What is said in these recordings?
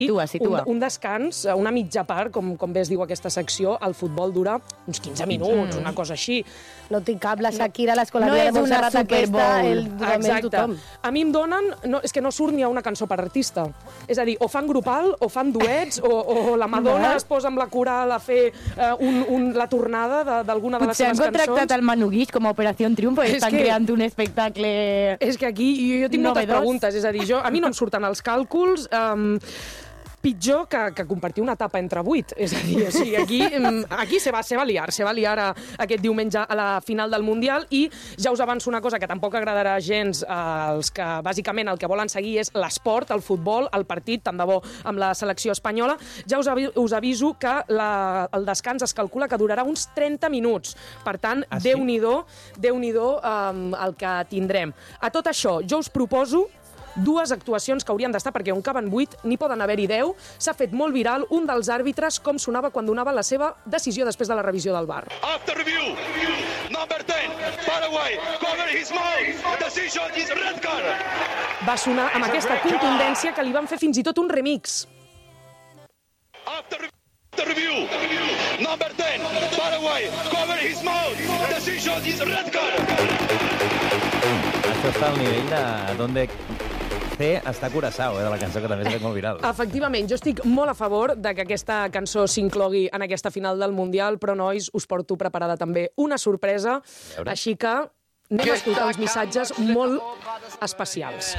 Situa. Un descans, una mitja part, com bé es diu aquesta secció, el futbol dura uns 15 minuts, una cosa així. No tinc cap la Shakira, l'escolaria de Montserrat aquesta, durament tothom. A mi em donen... És que no surt ni a una cançó per artista. És a dir, o fan grupal, o fan duets, o la Madonna es posa amb la coral a fer la tornada d'alguna de les seves cançons. Potser han contractat el Manu Guix com a Operació Triunfo i estan creant un espectacle És que aquí jo tinc moltes preguntes. És a dir, a mi no em surten els càlculs... pitjor que compartir una etapa entre 8. És a dir, o sigui, aquí se va liar aquest diumenge a la final del Mundial i ja us avanço una cosa que tampoc agradarà gens als que bàsicament el que volen seguir és l'esport, el futbol, el partit, tant de bo amb la selecció espanyola. Ja us aviso que el descans es calcula que durarà uns 30 minuts. Per tant, Déu-n'hi-do el que tindrem. A tot això, jo us proposo dues actuacions que haurien d'estar, perquè on caben 8 n'hi poden haver-hi 10. S'ha fet molt viral un dels àrbitres com sonava quan donava la seva decisió després de la revisió del VAR. After review, number 10, Paraguay, cover his mouth, decision is red card. Va sonar amb aquesta contundència que li van fer fins i tot un remix. After review, number 10, Paraguay, cover his mouth, decision is red card. Això està al nivell de donde està Curaçao, de la cançó que també s'ha fet molt viral. Efectivament, jo estic molt a favor de que aquesta cançó s'inclogui en aquesta final del Mundial, però, nois, us porto preparada també una sorpresa, així que anem a escoltar uns missatges molt especials.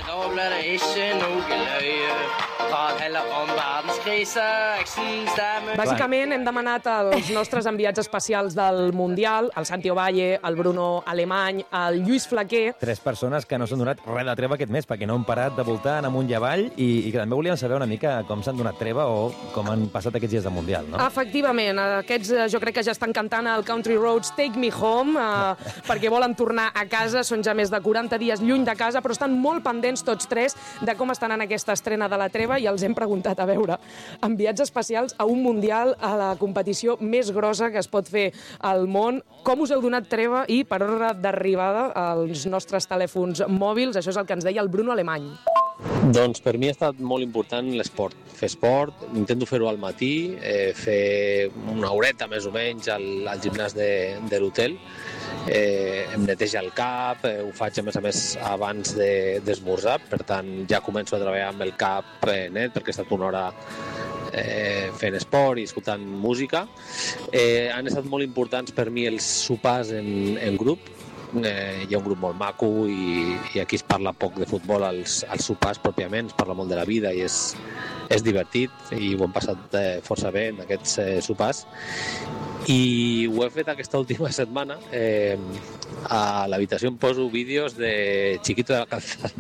Bàsicament hem demanat als nostres enviats especials del Mundial, el Santi Ovalle, el Bruno Alemany, el Lluís Flaquer... 3 persones que no s'han donat res de treva aquest mes, perquè no han parat de voltar amunt i avall i que també volien saber una mica com s'han donat treva o com han passat aquests dies de Mundial, no? Efectivament, aquests jo crec que ja estan cantant el Country Roads Take Me Home, perquè volen tornar a casa, són ja més de 40 dies lluny de casa, però estan molt pendents tots 3 de com estan en aquesta estrena de la treva i els hem preguntat, a veure, enviats especials a un Mundial, a la competició més grossa que es pot fer al món, com us heu donat treva i per ordre d'arribada als nostres telèfons mòbils, això és el que ens deia el Bruno Alemany. Doncs per mi ha estat molt important l'esport. Fer esport, intento fer-ho al matí, fer una horeta més o menys al gimnàs de l'hotel. Em neteja el cap, ho faig a més abans d'esmorzar, per tant ja començo a treballar amb el cap net perquè he estat una hora fent esport i escoltant música. Han estat molt importants per mi els sopars en grup. Hi ha un grup molt maco i aquí es parla poc de futbol als sopars pròpiament, es parla molt de la vida i és divertit i ho hem passat força bé en aquests sopars i ho he fet aquesta última setmana. A l'habitació em poso vídeos de Chiquito de la Calzada.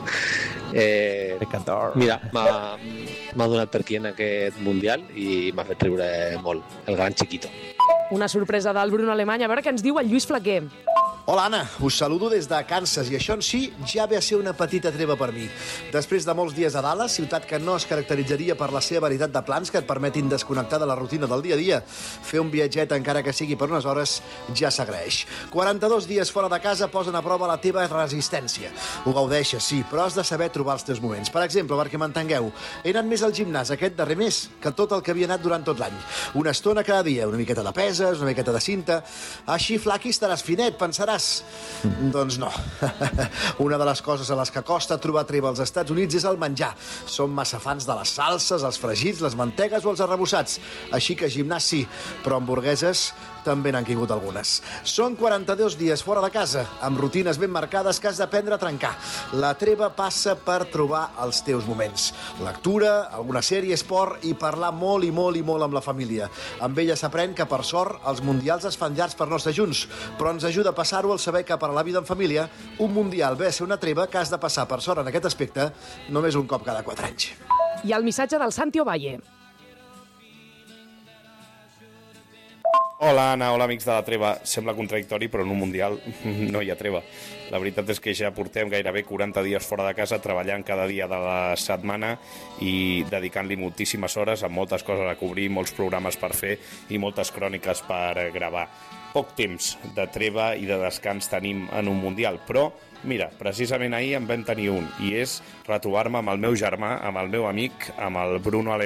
Mira, m'ha donat per aquí en aquest Mundial i m'ha fet riure molt, el gran Chiquito. Una sorpresa del Bruno Alemany, a veure què ens diu el Lluís Flaquer. Hola, Anna. Us saludo des de Kansas i això en si ja ve a ser una petita treva per mi. Després de molts dies a Dallas, ciutat que no es caracteritzaria per la seva varietat de plans que et permetin desconnectar de la rutina del dia a dia, fer un viatget, encara que sigui per unes hores, ja s'agraeix. 42 dies fora de casa posen a prova la teva resistència. Ho gaudeixes, sí, però has de saber trobar els teus moments. Per exemple, perquè m'entengueu, he anat més al gimnàs aquest darrer mes que tot el que havia anat durant tot l'any. Una estona cada dia, una miqueta de peses, una miqueta de cinta... Així, flaqui, estaràs finet, pensaràs. Doncs no. Una de les coses a les que costa trobar treva als Estats Units és el menjar. Som massa fans de les salses, els fregits, les mantegues o els arrebossats. Així que gimnàs sí, però hamburgueses també n'han caigut algunes. Són 42 dies fora de casa, amb rutines ben marcades que has d'aprendre a trencar. La treva passa per trobar els teus moments. Lectura, alguna sèrie, esport i parlar molt i molt i molt amb la família. Amb ella s'aprèn que, per sort, els mundials es fan llargs per no estar junts, però ens ajuda a passar-ho al saber que per a la vida en família un mundial ve a ser una treva que has de passar, per sort, en aquest aspecte, només un cop cada 4 anys. I el missatge del Santi Ovalle. Hola, Anna, hola, amics de la treva. Sembla contradictori, però en un Mundial no hi ha treva. La veritat és que ja portem gairebé 40 dies fora de casa, treballant cada dia de la setmana i dedicant-li moltíssimes hores amb moltes coses a cobrir, molts programes per fer i moltes cròniques per gravar. Poc temps de treva i de descans tenim en un Mundial, però mira, precisament ahir en vam tenir un, i és retrobar-me amb el meu germà, amb el meu amic, amb el Bruno